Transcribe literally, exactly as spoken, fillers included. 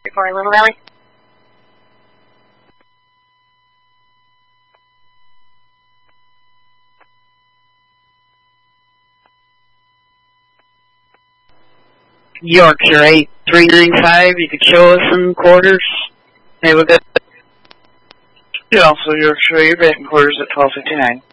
for Little Valley. Yorkshire eight three nine five, you could show us in quarters. Hey, we'll get. Yeah, also Yorkshire, you're back in quarters at twelve fifty-nine.